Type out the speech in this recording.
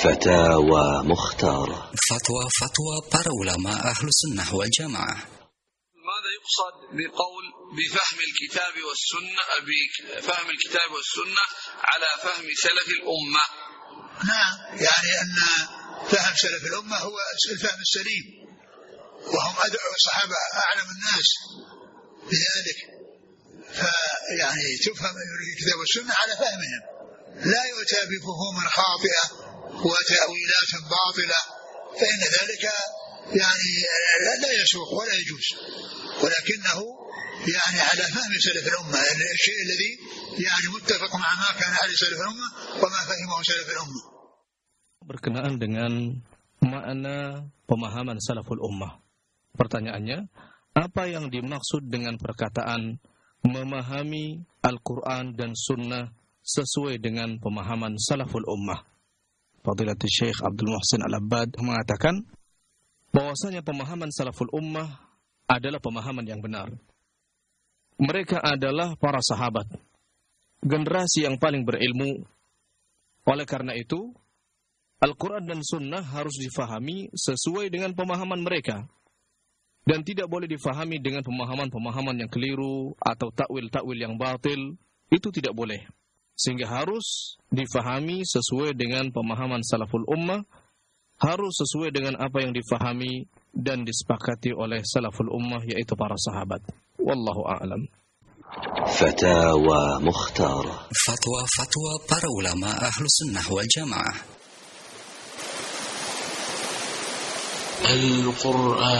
فتاوى مختارة. فتوى para ulama Ahlus Sunnah wal Jamaah. ماذا يقصد بقول بفهم الكتاب والسنة، بفهم الكتاب والسنة على فهم سلف الأمة؟ نعم، يعني أن فهم سلف الأمة هو الفهم السليم، وهم أدعو الصحابة أعلم الناس بذلك، فيعني تفهم الكتاب والسنة على فهمهم، لا يؤتى بفهوم خاطئة وتأويلات باطلة، فإن ذلك يعني لا يسوق ولا يجوز، ولكنه يعني على فهم سلف الأمة، الشيء الذي يعني متفق مع ما كان عليه سلف الأمة وما فهمه سلف الأمة. Berkenaan dengan makna pemahaman salaful ummah. Pertanyaannya, apa yang dimaksud dengan perkataan memahami Al-Quran dan Sunnah sesuai dengan pemahaman salaful ummah? Fadilatul Syekh Abdul Muhsin Al-Abbad mengatakan bahwasanya pemahaman salaful ummah adalah pemahaman yang benar. Mereka adalah para sahabat, generasi yang paling berilmu. Oleh karena itu, Al-Quran dan Sunnah harus difahami sesuai dengan pemahaman mereka, dan tidak boleh difahami dengan pemahaman-pemahaman yang keliru atau takwil-takwil yang batil. Itu tidak boleh. Sehingga harus difahami sesuai dengan pemahaman salaful ummah, harus sesuai dengan apa yang difahami dan disepakati oleh salaful ummah, yaitu para sahabat. Wallahu a'lam. Fatawa Mukhtarah. Fatwa para ulama Ahlus Sunnah wal Jamaah. القرآن